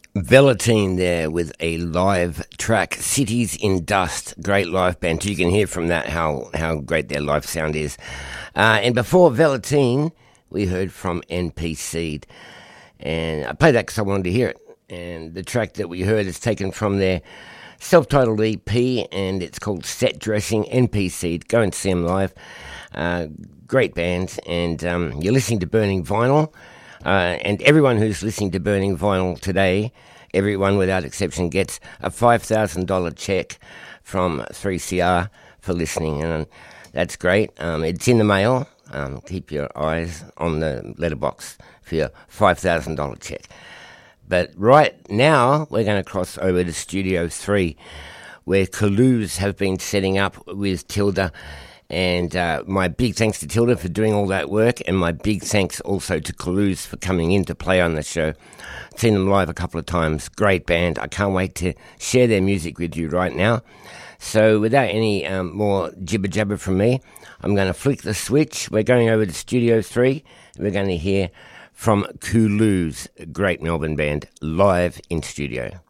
Vellatine there with a live track, Cities in Dust. Great live band. You can hear from that how great their live sound is. And before Vellatine, we heard from NP and I played that because I wanted to hear it. And the track that we heard is taken from their self-titled EP, and it's called Set Dressing. NP Go and see them live. Great band, and you're listening to Burning Vinyl. And everyone who's listening to Burning Vinyl today, everyone without exception, gets a $5,000 check from 3CR for listening, and that's great. It's in the mail. Keep your eyes on the letterbox for your $5,000 check. But right now, we're going to cross over to Studio 3, where Caloos have been setting up with Tilda. And my big thanks to Tilda for doing all that work, and my big thanks also to Caloos for coming in to play on the show. Seen them live a couple of times. Great band. I can't wait to share their music with you right now. So without any more jibber-jabber from me, I'm going to flick the switch. We're going over to Studio 3. And we're going to hear from Caloos, a great Melbourne band, live in studio.